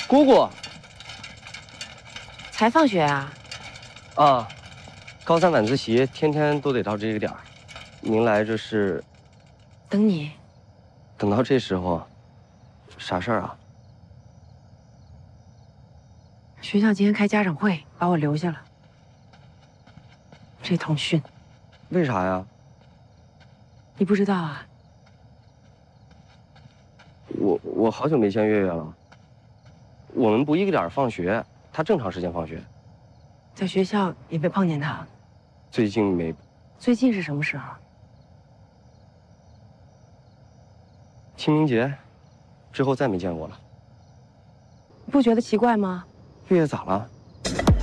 姑姑， 才放学啊？ 啊，高三晚自习天天都得到这个点儿，您来这是？ 等你。 等到这时候，啥事儿啊？ 学校今天开家长会，把我留下了。这通讯， 为啥呀？ 你不知道啊？ 我好久没见月月了。我们不一个点儿放学，她正常时间放学。 在学校也没碰见他。 最近没。 最近是什么时候？ 清明节之后再没见过了。 你不觉得奇怪吗？ 月月咋了？